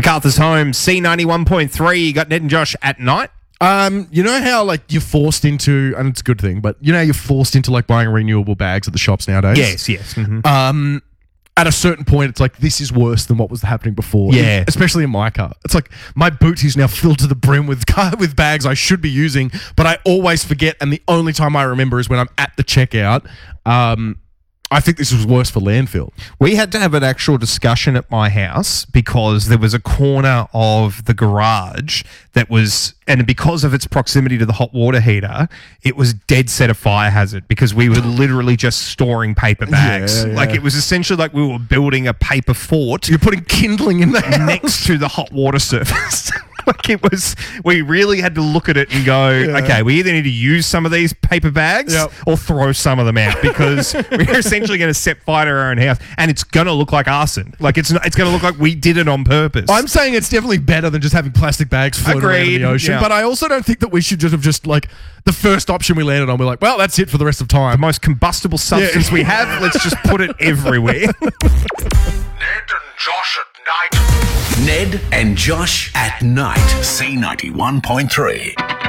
MacArthur's Home, C91.3. You got Ned and Josh at night. You know how like you're forced into, and it's a good thing, but you know how you're forced into like buying renewable bags at the shops nowadays? Yes. Mm-hmm. At a certain point, it's like, this is worse than what was happening before. Yeah. Especially in my car. It's like, my boot is now filled to the brim with bags I should be using, but I always forget, and the only time I remember is when I'm at the checkout. I think this was worse for landfill. We had to have an actual discussion at my house because there was a corner of the garage that was, and because of its proximity to the hot water heater, it was dead set a fire hazard because we were literally just storing paper bags. Yeah. Like, it was essentially like we were building a paper fort. You're putting kindling in there next to the hot water surface. Like, it was, we really had to look at it and go, okay, we either need to use some of these paper bags or throw some of them out because we're essentially going to set fire to our own house and it's going to look like arson. Like, it's going to look like we did it on purpose. I'm saying it's definitely better than just having plastic bags floating around in the ocean. Yeah. But I also don't think that we should just like, the first option we landed on, we're like, well, that's it for the rest of time. The most combustible substance we have, let's just put it everywhere. Ned and Josh at night. Ned and Josh at night. C91.3.